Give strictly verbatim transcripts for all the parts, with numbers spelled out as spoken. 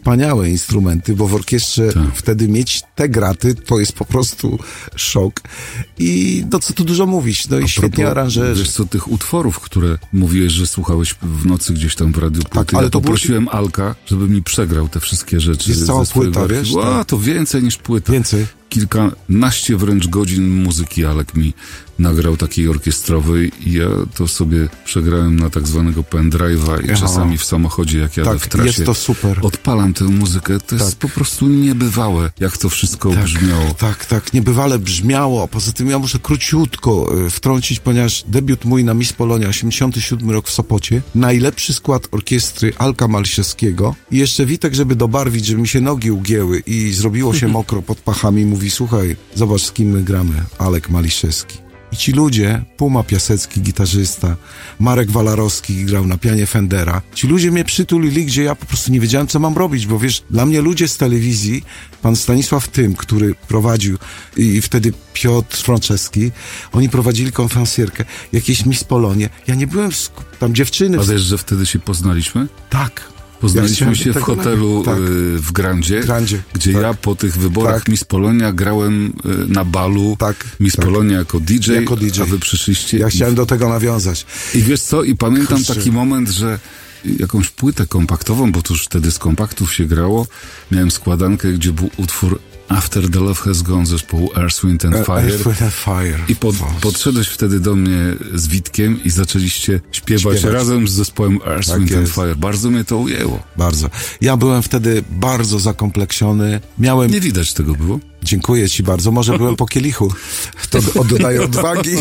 wspaniałe instrumenty, bo w orkiestrze tak. wtedy mieć te graty, to jest po prostu szok. I no co tu dużo mówić, no i A świetnie propos, aranżerzy. Wiesz co, tych utworów, które mówiłeś, że słuchałeś w nocy gdzieś tam w radiu płyty, Tak, ale ja to poprosiłem było... Alka, żeby mi przegrał te wszystkie rzeczy. Jest cała płyta, wiesz? A, to więcej niż płyta. Więcej. Kilkanaście wręcz godzin muzyki Alek mi nagrał takiej orkiestrowej i ja to sobie przegrałem na tak zwanego pendrive'a i Aha. czasami w samochodzie, jak jadę Tak, w trasie, jest to super. odpalam tę muzykę. To tak. jest po prostu niebywałe, jak to wszystko tak, brzmiało. Tak, tak, niebywale brzmiało. Poza tym ja muszę króciutko y, wtrącić, ponieważ debiut mój na Miss Polonia, osiemdziesiąty siódmy rok w Sopocie, najlepszy skład orkiestry Alka Maliszewskiego i jeszcze Witek, żeby dobarwić, żeby mi się nogi ugięły i zrobiło się mokro pod pachami, mówi, słuchaj, zobacz z kim my gramy, Alek Maliszewski. I ci ludzie, Puma Piasecki, gitarzysta, Marek Walarowski grał na pianie Fendera, ci ludzie mnie przytulili, gdzie ja po prostu nie wiedziałem, co mam robić, bo wiesz, dla mnie ludzie z telewizji, pan Stanisław Tym, który prowadził i wtedy Piotr Franceski, oni prowadzili konferencjerkę, jakieś Miss Polonie, ja nie byłem, w, tam dziewczyny... A wiesz, że wtedy się poznaliśmy? Tak. Poznaliśmy ja się w hotelu tak. w Grandzie, Grandzie gdzie tak. ja po tych wyborach tak. Miss Polonia grałem na balu tak. Miss tak. Polonia jako D J, jako D J, a wy przyszliście. Ja i... chciałem do tego nawiązać. I wiesz co, i pamiętam Kurczę. taki moment, że jakąś płytę kompaktową, bo to już wtedy z kompaktów się grało, miałem składankę, gdzie był utwór After the Love Has Gone zespołu Earth, Wind and Fire. Earth, Wind and Fire. I pod, podszedłeś wtedy do mnie z Witkiem i zaczęliście śpiewać, śpiewać. razem z zespołem Earth, tak Wind jest. and Fire. Bardzo mnie to ujęło. Bardzo. Ja byłem wtedy bardzo zakompleksiony. Miałem... Nie widać tego było? Dziękuję ci bardzo. Może byłem po kielichu. To dodaję odwagi.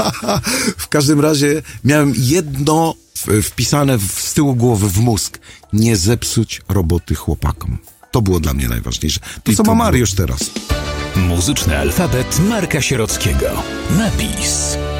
W każdym razie miałem jedno wpisane z tyłu głowy w mózg. Nie zepsuć roboty chłopakom. To było dla mnie najważniejsze. To, I co to ma Mariusz było... teraz. Muzyczny alfabet Marka Sierockiego. Napis.